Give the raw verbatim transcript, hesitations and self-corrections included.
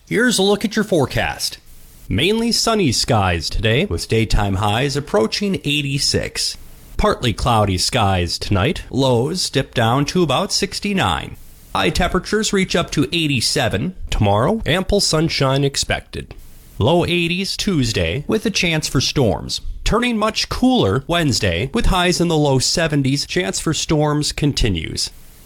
Here's a look at your forecast. Mainly sunny skies today, with daytime highs approaching eighty-six. Partly cloudy skies tonight, lows dip down to about sixty-nine. High temperatures reach up to eighty-seven. Tomorrow, ample sunshine expected. Low eighties Tuesday, with a chance for storms. Turning much cooler Wednesday, with highs in the low seventies, chance for storms continues.